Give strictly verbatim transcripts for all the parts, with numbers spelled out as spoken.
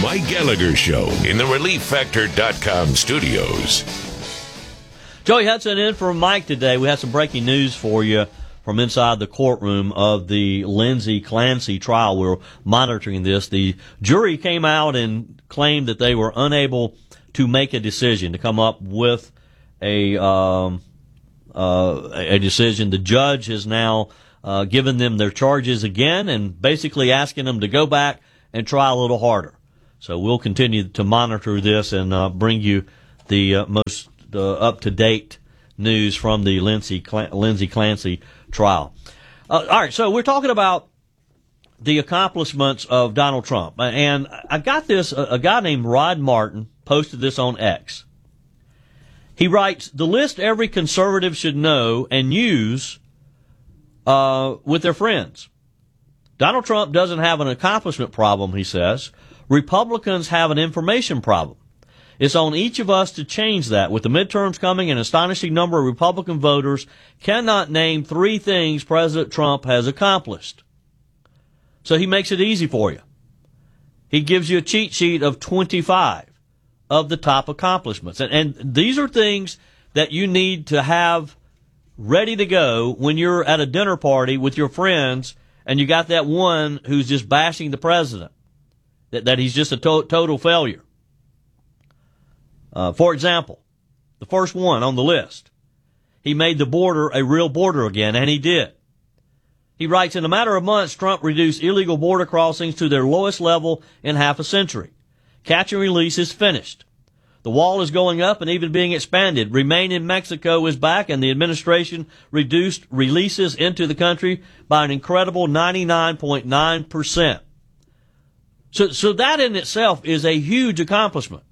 Mike Gallagher Show in the Relief Factor dot com studios. Joey Hudson in for Mike today. We have some breaking news for you from inside the courtroom of the Lindsey Clancy trial. We're monitoring this. The jury came out and claimed that they were unable to make a decision, to come up with a um, uh, a decision. The judge has now uh, given them their charges again and basically asking them to go back and try a little harder. So we'll continue to monitor this and uh, bring you the uh, most uh, up-to-date news from the Lindsey Cl- Lindsey Clancy trial. Uh, all right, so we're talking about the accomplishments of Donald Trump. And I got this, a, a guy named Rod Martin posted this on X. He writes, the list every conservative should know and use uh, with their friends. Donald Trump doesn't have an accomplishment problem, he says. Republicans have an information problem. It's on each of us to change that. With the midterms coming, an astonishing number of Republican voters cannot name three things President Trump has accomplished. So he makes it easy for you. He gives you a cheat sheet of twenty-five of the top accomplishments. And, and these are things that you need to have ready to go when you're at a dinner party with your friends and you got that one who's just bashing the president, that, that he's just a to- total failure. Uh, for example, the first one on the list, he made the border a real border again, and he did. He writes, in a matter of months, Trump reduced illegal border crossings to their lowest level in half a century. Catch and release is finished. The wall is going up and even being expanded. Remain in Mexico is back, and the administration reduced releases into the country by an incredible ninety-nine point nine percent. So, so that in itself is a huge accomplishment.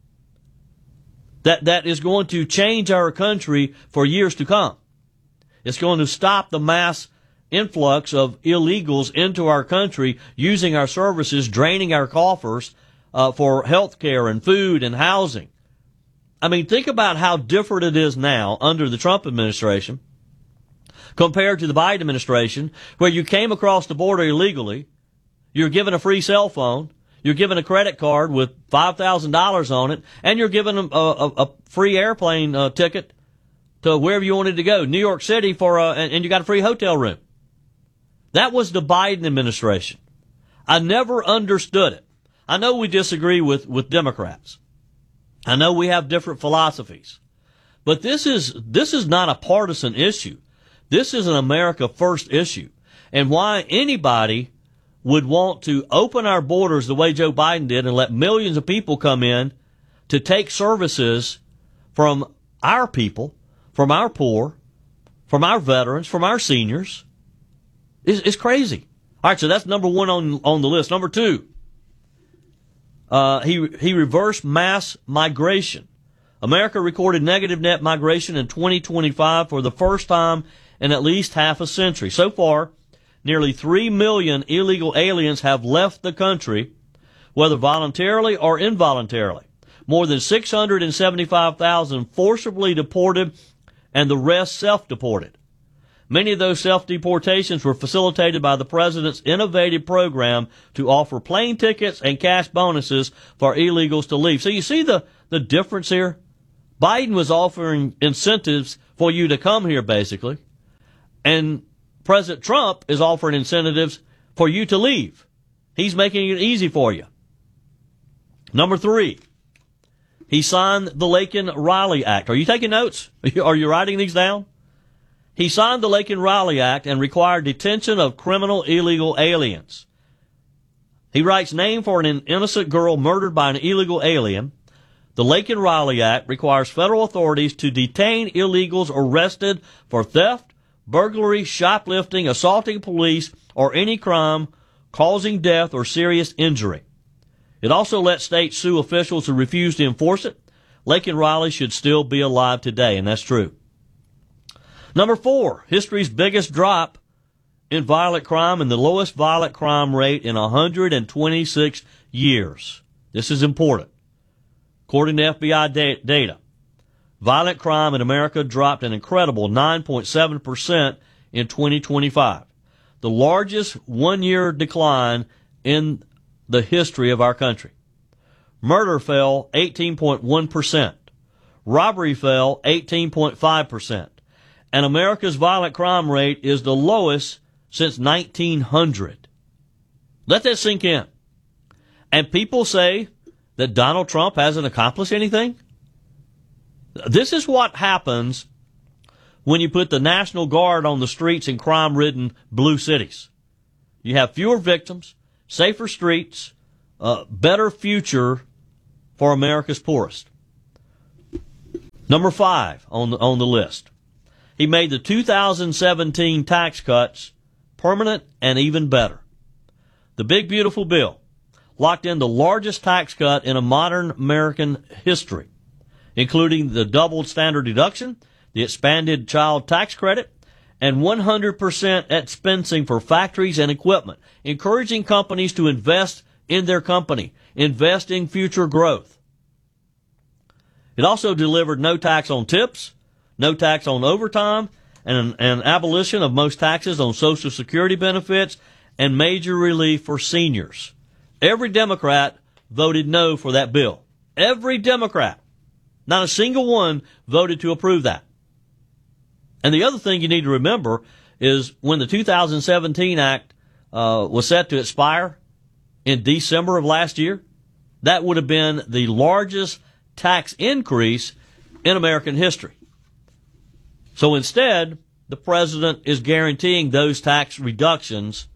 That, that is going to change our country for years to come. It's going to stop the mass influx of illegals into our country, using our services, draining our coffers uh, for health care and food and housing. I mean, think about how different it is now under the Trump administration compared to the Biden administration, where you came across the border illegally, you're given a free cell phone, you're given a credit card with five thousand dollars on it, and you're given a, a, a free airplane uh, ticket to wherever you wanted to go, New York City, for a, and, and you got a free hotel room. That was the Biden administration. I never understood it. I know we disagree with, with Democrats. I know we have different philosophies. But this is, this is not a partisan issue. This is an America First issue. And why anybody would want to open our borders the way Joe Biden did and let millions of people come in to take services from our people, from our poor, from our veterans, from our seniors, is, is crazy. All right, so that's number one on, on the list. Number two, uh, he, he reversed mass migration. America recorded negative net migration in twenty twenty-five for the first time in at least half a century. So far, nearly three million illegal aliens have left the country, whether voluntarily or involuntarily. More than six hundred seventy-five thousand forcibly deported, and the rest self-deported. Many of those self-deportations were facilitated by the president's innovative program to offer plane tickets and cash bonuses for illegals to leave. So you see the, the difference here? Biden was offering incentives for you to come here, basically, and President Trump is offering incentives for you to leave. He's making it easy for you. Number three, he signed the Laken-Riley Act. Are you taking notes? Are you writing these down? He signed the Laken-Riley Act and required detention of criminal illegal aliens. He writes, named for an innocent girl murdered by an illegal alien, the Laken-Riley Act requires federal authorities to detain illegals arrested for theft, burglary, shoplifting, assaulting police, or any crime causing death or serious injury. It also lets states sue officials who refuse to enforce it. Laken-Riley should still be alive today, and that's true. Number four, history's biggest drop in violent crime and the lowest violent crime rate in one hundred twenty-six years. This is important. According to F B I da- data, violent crime in America dropped an incredible nine point seven percent in twenty twenty-five, the largest one-year decline in the history of our country. Murder fell eighteen point one percent. Robbery fell eighteen point five percent. And America's violent crime rate is the lowest since nineteen hundred. Let that sink in. And people say that Donald Trump hasn't accomplished anything. This is what happens when you put the National Guard on the streets in crime-ridden blue cities. You have fewer victims, safer streets, a better future for America's poorest. Number five on the, on the list. He made the two thousand seventeen tax cuts permanent and even better. The big, beautiful bill locked in the largest tax cut in a modern American history, including the doubled standard deduction, the expanded child tax credit, and one hundred percent expensing for factories and equipment, encouraging companies to invest in their company, invest in future growth. It also delivered no tax on tips, no tax on overtime, and an abolition of most taxes on Social Security benefits, and major relief for seniors. Every Democrat voted no for that bill. Every Democrat. Not a single one voted to approve that. And the other thing you need to remember is when the two thousand seventeen Act uh, was set to expire in December of last year, that would have been the largest tax increase in American history. So instead, the president is guaranteeing those tax reductions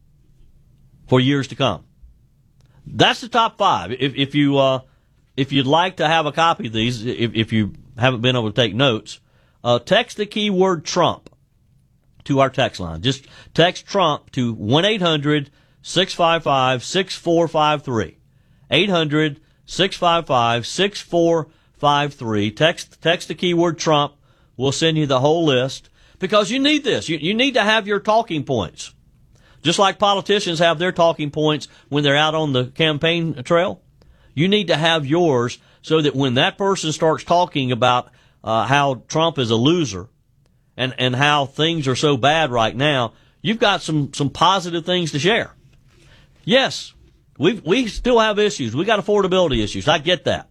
for years to come. That's the top five. If, if you uh, if you'd like to have a copy of these, if, if you haven't been able to take notes, uh, text the keyword Trump to our text line. Just text Trump to one eight hundred six five five six four five three. eight hundred six five five six four five three. Text text the keyword Trump. We'll send you the whole list because you need this. You, you need to have your talking points. Just like politicians have their talking points when they're out on the campaign trail, you need to have yours so that when that person starts talking about uh, how Trump is a loser and, and how things are so bad right now, you've got some, some positive things to share. Yes, we we still have issues. We got affordability issues. I get that.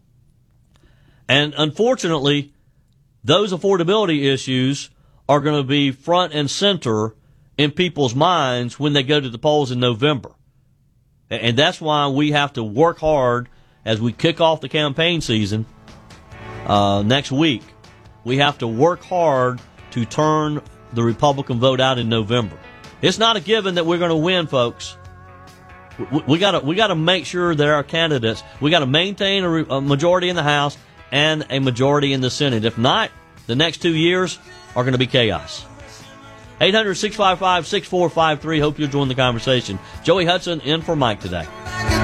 And unfortunately, those affordability issues are going to be front and center in people's minds when they go to the polls in November. And that's why we have to work hard as we kick off the campaign season uh, next week. We have to work hard to turn the Republican vote out in November. It's not a given that we're going to win, folks. We, we got to we got to make sure that our candidates, we got to maintain a, a majority in the House and a majority in the Senate. If not, the next two years are going to be chaos. eight hundred six five five six four five three. Hope you'll join the conversation. Joey Hudson in for Mike today.